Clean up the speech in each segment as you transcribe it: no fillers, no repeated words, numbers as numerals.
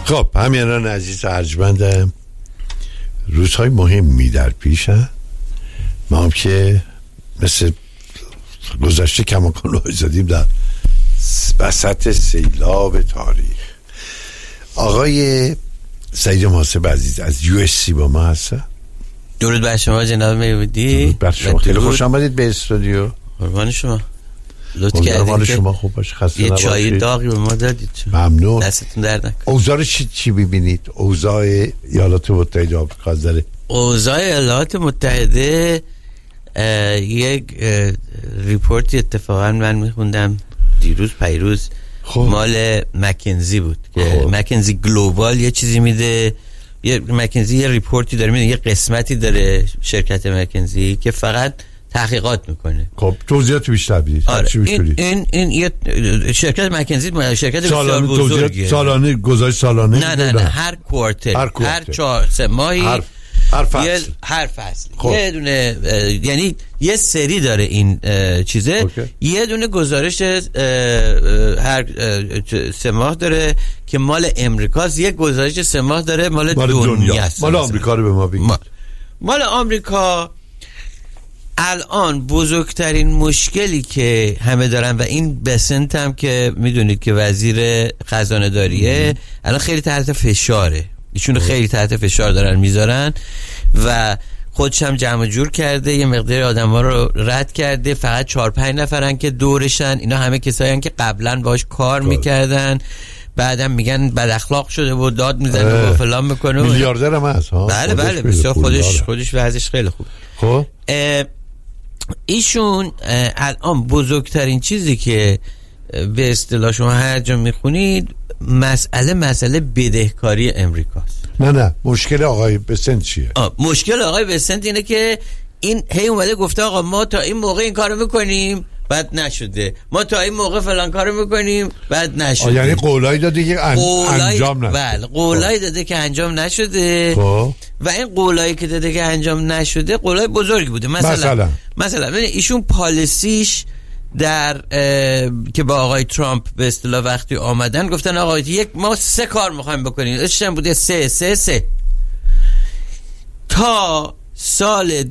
خب همیانان عزیز ارجمندم، روزهای مهمی در پیش هم. ما هم که مثل گذشته کماکان رو ایزادیم در وسط سیلاب تاریخ. آقای سعید محاسب عزیز از USC با ما هستن. درود بر شما جناب میودی. درود بر شما، خیلی خوش آمدید به استودیو. قربان شما، لطف کردید. حال شما خوب باشه، خسته نباشید. یه چای داغی به ما دادید. ممنون. دستتون درد نکنه. اوضاع چی ببینید؟ اوضاع ایالات متحده آمریکا داره. اوضاع ایالات متحده یک ریپورتی اتفاقا من میخوندم دیروز پیروز مال مکنزی بود که مکنزی گلوبال یه چیزی میده. مکنزی یه ریپورتی داره میده، یه قسمتی داره شرکت مکنزی که فقط تحقیقات میکنه. خب توضیحات بیشتر بدید. این یه شرکت مکنزی شرکت بسیار بزرگیه. سالانه گزارش سالانه؟ نه هر کوارتر، هر 4 ماهی هر فصل یه دونه، یعنی یه سری داره این چیزه. یه دونه گزارش هر 3 ماه داره که مال امریکاست، یه گزارش 3 ماه داره مال دنیاست. مال آمریکا رو به ما بگید. مال آمریکا الان بزرگترین مشکلی که همه دارن و این بسنت هم که میدونید که وزیر خزانه داریه الان خیلی تحت فشاره، ایشون خیلی تحت فشار دارن میذارن و خودش هم جمع جور کرده، یه مقدار آدم ها رو رد کرده، فقط 4-5 نفرن که دورشن. اینا همه کسایی هن که قبلا باش کار میکردن، بعدم میگن بد اخلاق شده و داد میزنه و فلان میکنه. میلیاردر هم هست ها. بله بسیار خودش وضعش خیلی خوب. خب ایشون الان بزرگترین چیزی که به اصطلاح شما هر جا میخونید مسئله بدهکاری امریکاست. نه مشکل آقای بسنت چیه؟ مشکل آقای بسنت اینه که این هی اومده گفته آقا ما تا این موقع این کارو میکنیم بعد نشده، ما تا این موقع فلان کارو میکنیم بعد نشده. یعنی قولایی داده که انجام نشده. بله قولایی داده که انجام نشده. و این قولایی که داده که انجام نشده قولای بزرگی بوده. مثلا ایشون پالیسیش در که با آقای ترامپ به اصطلاح وقتی آمدن گفتن آقا ما 3 کار میخوایم بکنیم. اشتم بوده 3 تا سال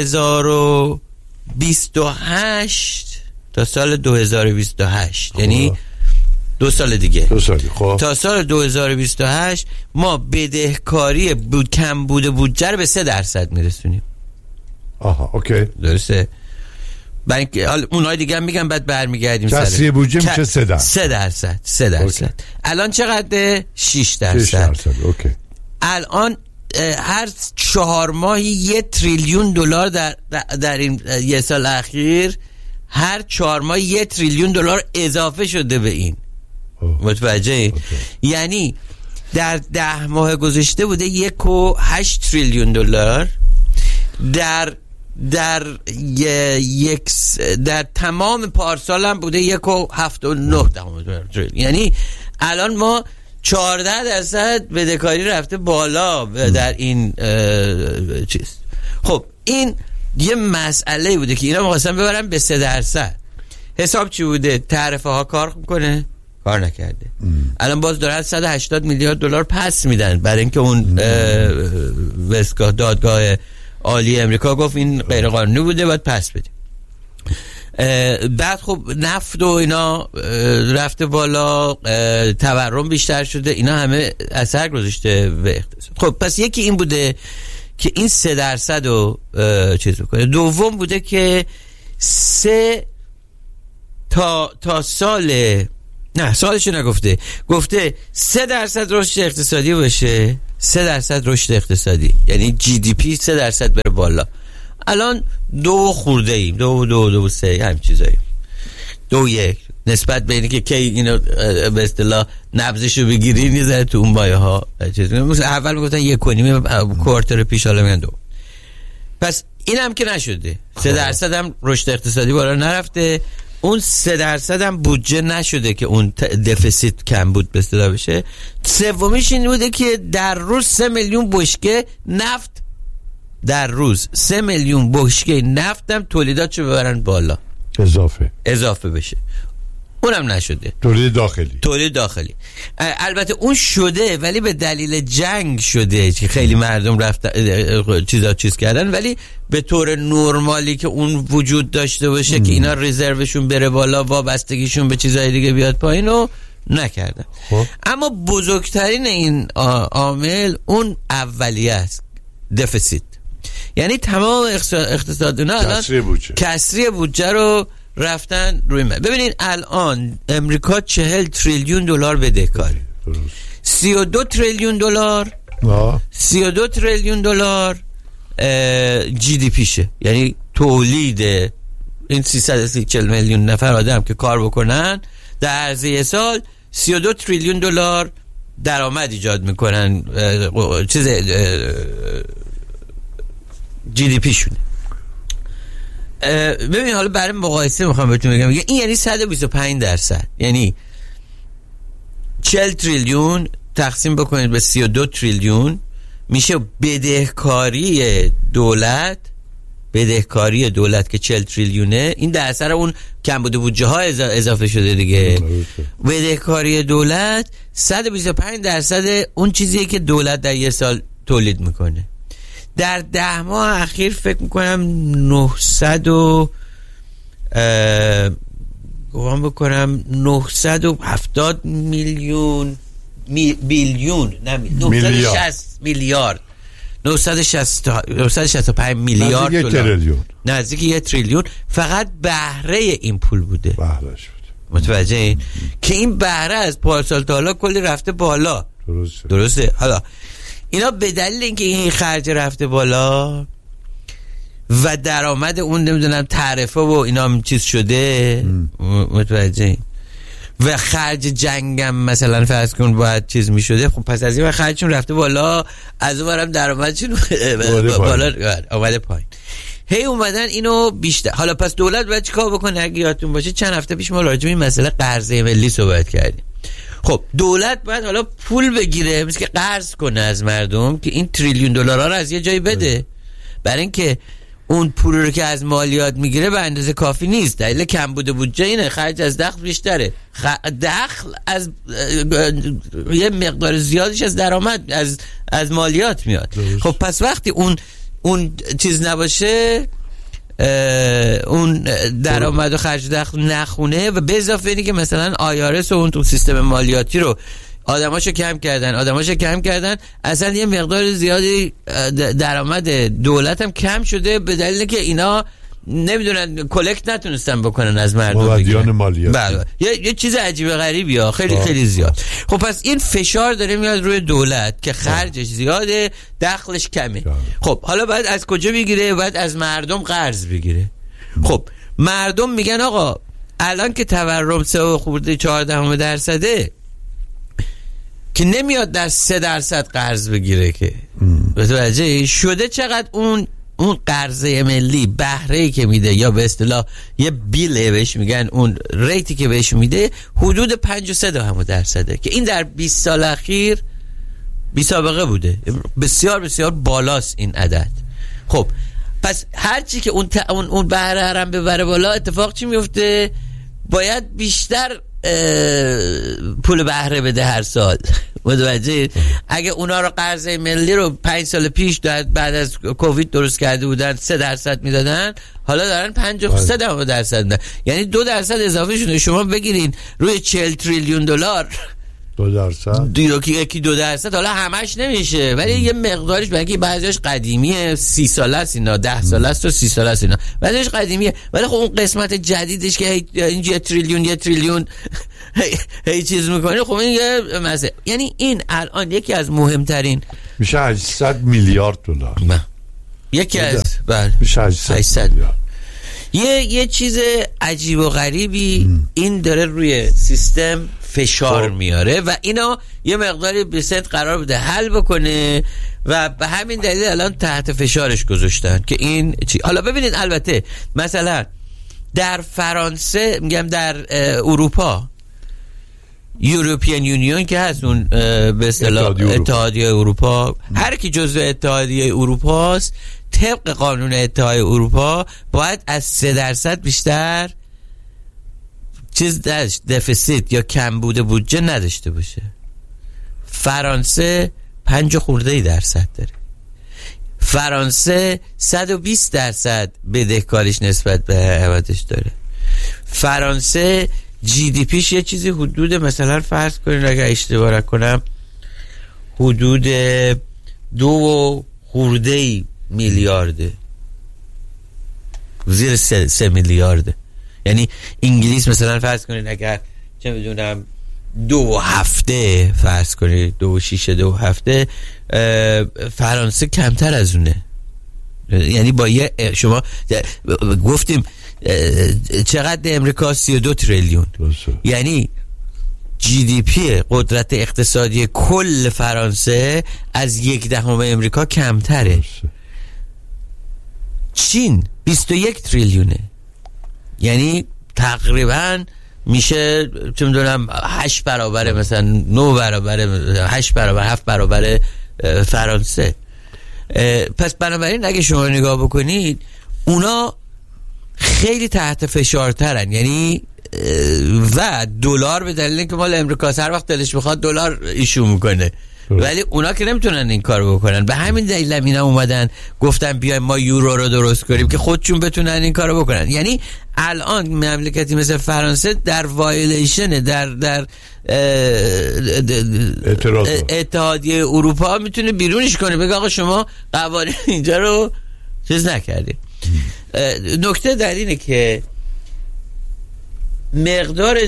2028 تا سال 2028 یعنی 2 سال دیگه. تا سال 2028 ما بدهکاری کم بوده بودجه رو به 3% میرسونیم. آها اوکی درسته. اونهای دیگه هم میگن بعد برمیگردیم سر کسری بودجه میشه 3%. الان چقدره؟ 6%. اوکی. الان هر 4 ماهی 1 تریلیون دلار در این 1 سال اخیر هر 4 ماه 1 تریلیون دلار اضافه شده به این. متوجهی؟ یعنی در 10 ماه گذشته بوده 1.8 تریلیون دلار، در تمام پارسال هم بوده 1.79 تریلیون. یعنی الان ما 14% بدهکاری رفته بالا در این چیز. خب این یه مسئله بوده که اینا می‌خواستن ببرن به 3%. حساب چی بوده؟ تعرفه ها کار میکنه؟ کار نکرده. الان باز دارن 180 میلیارد دلار پس میدن برای اینکه اون دادگاه عالی امریکا گفت این غیر قانونی بوده باید پس بدیم. بعد خب نفت و اینا رفته بالا، تورم بیشتر شده، اینا همه اثر گذاشته به اقتصاد. خب پس یکی این بوده که این 3% رو چیز بکنه. دوم بوده که تا سالشو نگفته، گفته 3% رشد اقتصادی باشه، 3% رشد اقتصادی یعنی GDP 3% بره بالا. الان 2 خورده ایم، 2.3 همین چیزایی، 2.1 نسبت به اینی که کی اینو به اصطلاح نبضشو بگیرین یه ذره تو اون مایه ها چیز. اول میگفتن 1.5 کوارتر پیش، حالا میگن 2. پس اینم که نشده، 3% هم رشد اقتصادی بالا نرفته، اون 3% هم بودجه نشده که اون دفیسیت کم بود به اصطلاح بشه. سومیش این بوده که در روز 3 میلیون بشکه نفت، در روز 3 میلیون بشکه نفت هم تولیداتشو ببرن بالا، اضافه بشه. اونم نشده. تولید داخلی البته اون شده، ولی به دلیل جنگ شده که خیلی مردم رفتن چیز کردن، ولی به طور نرمالی که اون وجود داشته باشه که اینا رزروشون بره بالا، وابستگیشون به چیزای دیگه بیاد پایین رو نکردن. اما بزرگترین این عامل اون اولیه است، دفیسیت. یعنی تمام اقتصادنا الان کسری بودجه رو رفتن روی ببینید الان امریکا 40 تریلیون دلار بدهکاری، 32 تریلیون دلار 32 تریلیون دلار جی دی پیشه، یعنی تولید این 340 میلیون نفر آدم که کار بکنن در عرض سال 32 تریلیون دلار درآمد ایجاد میکنن، چیز جی دی پی شونه. ببین حالا برای مقایسه میخوام بهتون بگم، این یعنی 125%، یعنی 40 تریلیون تقسیم بکنید به 32 تریلیون میشه بدهکاری دولت که 40 تریلیونه. این در اثر اون کمبود بودجه ها اضافه شده دیگه. بدهکاری دولت 125% اون چیزیه که دولت در یه سال تولید میکنه. در 10 ماه اخیر فکر میکنم 970 میلیون بیلیون، نه 960 میلیارد، 965 میلیارد دلار، نزدیک 1 تریلیون فقط بهره این پول بوده. متوجه این که این بهره از پارسال تا حالا کلی رفته بالا. درسته. حالا اینا به دلیل اینکه این خرج رفته بالا و درآمد اون نمیدونم تعرفه و اینا چیز شده، متوجه، و خرج جنگم مثلا فرض کن باید چیز میشده، خب پس از این و خرجشون رفته بالا، از اونورم درآمدشون بالا آمده پایین. هی اومدن اینو بیشتر. حالا پس دولت باید چیکار بکنه؟ اگه یادتون باشه چند هفته پیش ما راجع به این مسئله قرضه ملی صحبت کردیم. خب دولت باید حالا پول بگیره، مثل که قرض کنه از مردم که این تریلیون دلارها رو از یه جایی بده، برای اینکه اون پول رو که از مالیات میگیره به اندازه کافی نیست. دلیل کمبود بودجه اینه، خرج از دخل بیشتره، دخل از یه مقدار زیادش از درآمد از مالیات میاد. خب پس وقتی اون چیز نباشه، اون درآمد و خرج دخل نخونه، و به اضافه اینی که مثلا آیارس و اون تو سیستم مالیاتی رو آدماشو کم کردن، اصلا یه مقدار زیادی درآمد دولت هم کم شده به دلیل که اینا نمیدونن کلکت نتونستن بکنن از مردم، مولدیان مالیاتی. بله یه چیز عجیب غریبی ها، خیلی زیاد. خب پس این فشار داره میاد روی دولت که خرجش زیاده، دخلش کمه. خب حالا باید از کجا بگیره؟ باید از مردم قرض بگیره. خب مردم میگن آقا الان که تورم 3.14% که نمیاد در 3% قرض بگیره که متوجه شده چقدر اون قرضه ملی بهره‌ای که میده، یا به اصطلاح یه بیله بهش میگن، اون ریتی که بهش میده حدود 5.3% که این در 20 سال اخیر بی سابقه بوده. بسیار بسیار بالاست این عدد. خب پس هرچی که اون بهره هم ببره بالا، اتفاق چی میفته؟ باید بیشتر پول بهره بده هر سال. متوجه؟ اگه اونا رو قرضه ملی رو 5 سال پیش بعد از کووید درست کرده بودن 3% میدادن، حالا دارن 53% میدن، یعنی 2% اضافه شده. شما بگیرین روی 40 تریلیون دلار 2%، یکی 2%، حالا همش نمیشه ولی یه مقدارش، بلکه بعضیش قدیمیه، 30 ساله است اینا، 10 ساله است و 30 ساله است اینا، بعضیش قدیمیه، ولی خب اون قسمت جدیدش که این 1 تریلیون هی چیز میکنه، خب این یه مسئله. یعنی این الان یکی از مهمترین میشه 800 میلیارد دلار، یکی از بله میشه 800 میلیارد. یه چیز عجیب و غریبی این داره روی سیستم فشار میاره و اینا یه مقداری بسنت قرار بوده حل بکنه و به همین دلیل الان تحت فشارش گذاشتن که این چی. حالا ببینید البته مثلا در فرانسه، میگم در اروپا، یوروپین یونیون که هست، اون به اصطلاح اتحادیه اروپا، هر کی جزء اتحادیه اروپا است طبق قانون اتحادیه اروپا باید از 3% بیشتر چیز دفیسیت یا کمبود بودجه نداشته باشه. فرانسه 5% داره. فرانسه 120% بدهکاریش نسبت به عوضش داره. فرانسه جی دی پیش یه چیزی حدود مثلا فرض کنین اگر اشتباه نکنم حدود 2 میلیارده، زیر 3 میلیارده. یعنی انگلیس مثلا فرض کنین اگر چه میدونم 2 فرض کنین 2.6 فرانسه کمتر از اونه. یعنی با یه شما گفتیم چقدر امریکا 32 تریلیون، یعنی جی دی پی قدرت اقتصادی کل فرانسه از 1/10 امریکا کمتره. چین 21 تریلیونه، یعنی تقریبا میشه چه میدونم 8 برابر مثلا 9 برابر 8 برابر 7 برابر فرانسه. پس بنابراین اگه شما نگاه بکنید اونا خیلی تحت فشار ترن، یعنی و دلار به دلیل اینکه مال امریکا هر وقت دلش بخواد دلار ایشو میکنه، ولی اونا که نمیتونن این کارو بکنن. به همین دلیل اینا اومدن گفتن بیایم ما یورو رو درست کنیم که خودشون بتونن این کارو بکنن. یعنی الان مملکتی مثل فرانسه در وایلیشن در اتحادیه اروپا میتونه بیرونش کنه، بگه آقا شما قوانین اینجا رو چیز نکردید. نکته در اینه که مقدار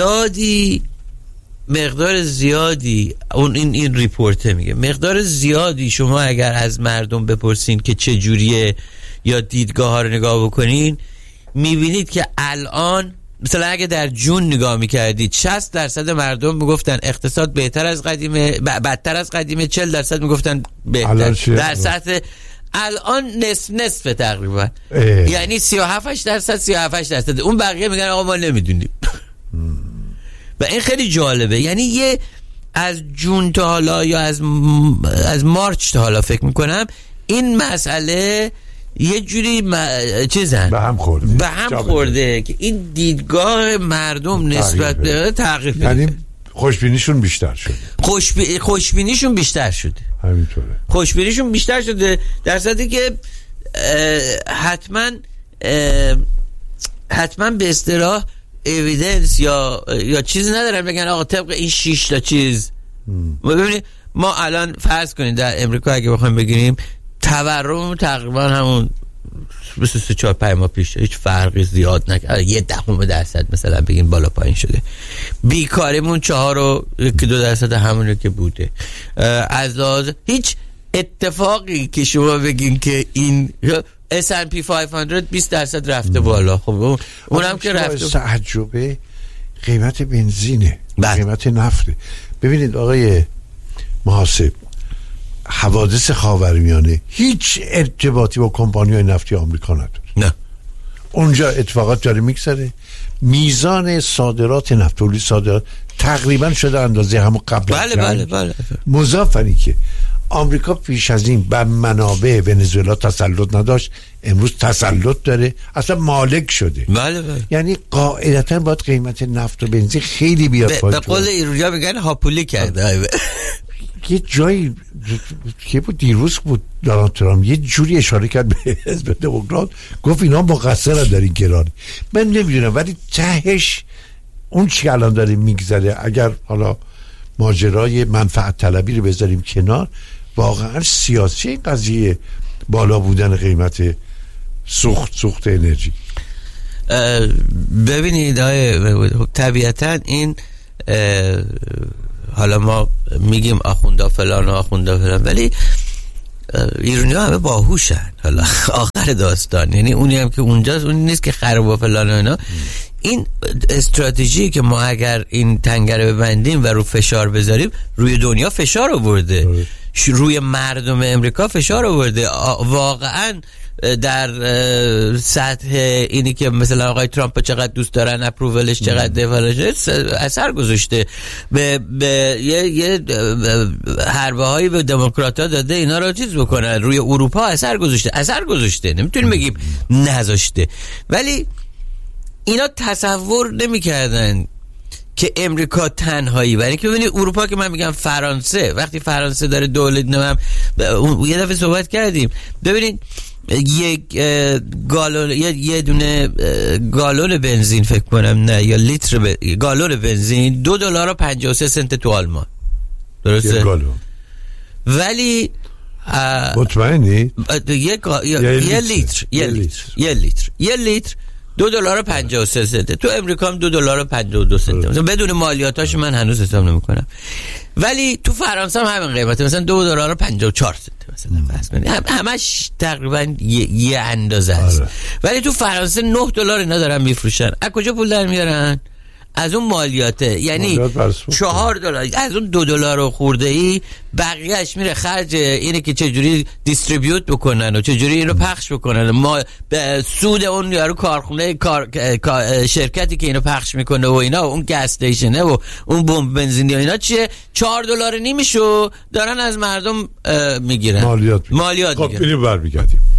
زیادی اون این ریپورته میگه مقدار زیادی شما اگر از مردم بپرسین که چه جوریه یا دیدگاه ها رو نگاه بکنین میبینید که الان مثلا اگه در جون نگاه میکردید 60% مردم میگفتن اقتصاد بهتر از قدیمه، بدتر از قدیمه، 40% میگفتن بهتر. در سطح الان نصف تقریبا، یعنی 37% اون بقیه میگن آقا ما نمیدونیم. و این خیلی جالبه. یعنی یه از جون تا حالا یا از مارچ تا حالا فکر میکنم این مسئله یه جوری چیزن به هم خورده که این دیدگاه مردم نسبت به تغییر یعنی خوشبینیشون بیشتر شده. خوشبینیشون بیشتر شده. همینطوره. خوشبینیشون بیشتر شده در صورتی که حتما به اصطلاح اویدنس یا چیزی ندارن بگن آقا طبق این 6 تا چیز. ببینید ما الان فرض کنید در امریکا اگه بخوایم بگیریم تورم تقریبا همون 23-4-5 ماه پیش هیچ فرقی زیاد نکرد، 0.1% مثلا بگیم بالا پایین شده. بیکاریمون 4.2% همونه که بوده. از لحاظ هیچ اتفاقی که شما بگین که این S&P 500 20% رفته بالا، خب اونم که رفته. تعجبه قیمت بنزینه، قیمت نفته. ببینید آقای محاسب، حوادث خاورمیانه هیچ ارتباطی با کمپانی‌های نفتی آمریکا نداره. نه. اونجا اتفاقات داره میگذره. میزان صادرات نفت، تولید صادرات تقریبا شده اندازه همون قبل. بله. مضاف بر این که آمریکا پیش از این بر منابع ونزوئلا تسلط نداشت، امروز تسلط داره، اصلا مالک شده. بله. یعنی قاعدتا باید قیمت نفت و بنزین خیلی بیاد پایین. به قول ایرونیا میگن هاپولی کرده. یه جایی که بود دیروز بود دونالد ترامپ یه جوری اشاره کرد به حزب دموکرات، گفت اینا مقصرن در این گرانی. من نمیدونم ولی تهش اون چی الان داره میگذره، اگر حالا ماجرای منفعت طلبی رو بذاریم کنار، واقعا سیاسی این قضیه بالا بودن قیمت سوخت انرژی. ببینید طبیعتا این حالا ما میگیم آخوندا فلان ولی ایرانی ها همه باهوشن. حالا آخر داستان یعنی اونی هم که اونجاست اون نیست که خراب و فلان و اینا. این استراتژی که ما اگر این تنگره ببندیم و رو فشار بذاریم، روی دنیا فشار آورده، روی مردم امریکا فشار آورده. واقعا در سطح اینی که مثلا آقای ترامپ چقدر دوست دارن، اپروولش چقدر اثر گذاشته، به یه حربه هایی به دموکرات ها داده اینا رو چیز بکنن، روی اروپا اثر گذاشته. نمیتونیم بگیم نذاشته، ولی اینا تصور نمی‌کردن که امریکا تنهایی، برای اینکه ببینید اروپا که من میگم فرانسه، وقتی فرانسه داره دولت نمیم، یه دفعه صحبت کردیم، ببینید یک گالون یه دونه گالون بنزین فکر کنم، نه یا لیتر گالون بنزین $2.53 تو آلمان، درسته؟ یه گالون. ولی مطمئنی؟ یه لیتر $2.53 تو امریکا هم $2.52 مثلا بدون مالیاتاش من هنوز حساب نمی‌کنم، ولی تو فرانسه هم همین قیمته، مثلا $2.54 مثلا، همش تقریبا یه اندازه است. ولی تو فرانسه $9 اینا دارن میفروشن. از کجا پول در میارن؟ از اون مالیاته، یعنی $4 از اون $2 خورده ای بقیهش میره خرج اینه که چجوری دیستریبیوت بکنن و چجوری اینو پخش بکنن، ما سود اون یارو کارخونه شرکتی که اینو پخش میکنه و اینا، اون گس استیشنه و اون بمب بنزینی و اینا چیه، $4 نیمیشو دارن از مردم میگیرن، مالیات میگیرن. خب اینو برمیگردیم.